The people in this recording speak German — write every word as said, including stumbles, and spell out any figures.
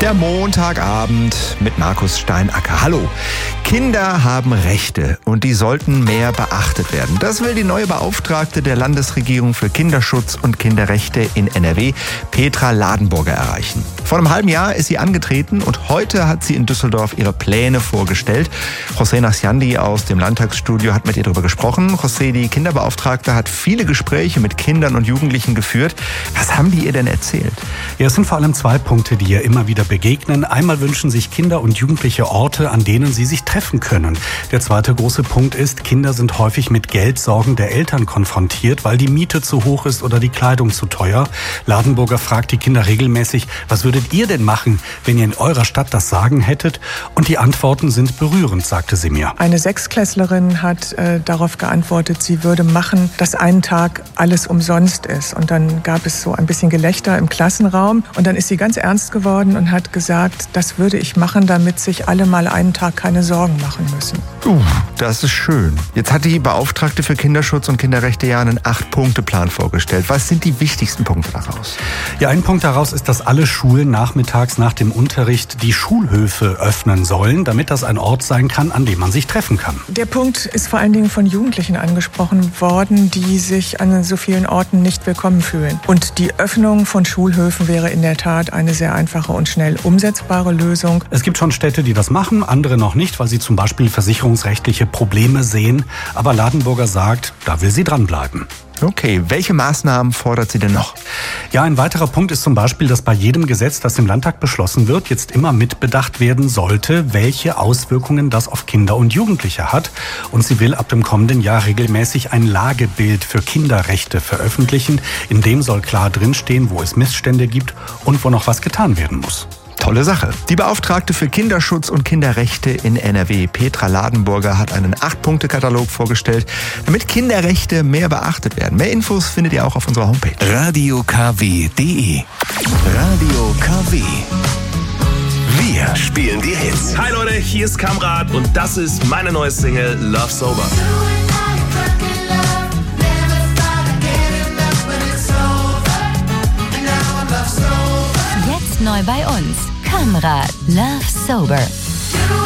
Der Montagabend mit Markus Steinacker. Hallo. Kinder haben Rechte und die sollten mehr beachtet werden. Das will die neue Beauftragte der Landesregierung für Kinderschutz und Kinderrechte in N R W, Petra Ladenburger, erreichen. Vor einem halben Jahr ist sie angetreten und heute hat sie in Düsseldorf ihre Pläne vorgestellt. José Nasciandi aus dem Landtagsstudio hat mit ihr darüber gesprochen. José, die Kinderbeauftragte hat viele Gespräche mit Kindern und Jugendlichen geführt. Was haben die ihr denn erzählt? Ja, es sind vor allem zwei Punkte, die ihr immer wieder begegnen. Einmal wünschen sich Kinder und Jugendliche Orte, an denen sie sich treffen können. Der zweite große Punkt ist, Kinder sind häufig mit Geldsorgen der Eltern konfrontiert, weil die Miete zu hoch ist oder die Kleidung zu teuer. Ladenburger fragt die Kinder regelmäßig, was würdet ihr denn machen, wenn ihr in eurer Stadt das Sagen hättet? Und die Antworten sind berührend, sagte sie mir. Eine Sechsklässlerin hat äh, darauf geantwortet, sie würde machen, dass einen Tag alles umsonst ist. Und dann gab es so ein bisschen Gelächter im Klassenraum. Und dann ist sie ganz ernst geworden und hat gesagt, das würde ich machen, damit sich alle mal einen Tag keine Sorgen machen müssen. Uh, das ist schön. Jetzt hat die Beauftragte für Kinderschutz und Kinderrechte ja einen Acht-Punkte-Plan vorgestellt. Was sind die wichtigsten Punkte daraus? Ja, ein Punkt daraus ist, dass alle Schulen nachmittags nach dem Unterricht die Schulhöfe öffnen sollen, damit das ein Ort sein kann, an dem man sich treffen kann. Der Punkt ist vor allen Dingen von Jugendlichen angesprochen worden, die sich an so vielen Orten nicht willkommen fühlen. Und die Öffnung von Schulhöfen wäre in der Tat eine sehr einfache und schnell umsetzbare Lösung. Es gibt schon Städte, die das machen, andere noch nicht, weil sie zum Beispiel versicherungsrechtliche Probleme sehen. Aber Ladenburger sagt, da will sie dranbleiben. Okay, welche Maßnahmen fordert sie denn noch? Ja, ein weiterer Punkt ist zum Beispiel, dass bei jedem Gesetz, das im Landtag beschlossen wird, jetzt immer mitbedacht werden sollte, welche Auswirkungen das auf Kinder und Jugendliche hat. Und sie will ab dem kommenden Jahr regelmäßig ein Lagebild für Kinderrechte veröffentlichen. In dem soll klar drinstehen, wo es Missstände gibt und wo noch was getan werden muss. Tolle Sache. Die Beauftragte für Kinderschutz und Kinderrechte in N R W, Petra Ladenburger, hat einen Acht-Punkte-Katalog vorgestellt, damit Kinderrechte mehr beachtet werden. Mehr Infos findet ihr auch auf unserer Homepage. Radio K W punkt de. Radio K W. Wir spielen die Hits. Hi Leute, hier ist Kamrat und das ist meine neue Single Love Sober. Jetzt neu bei uns. Kamrat, Love Sober.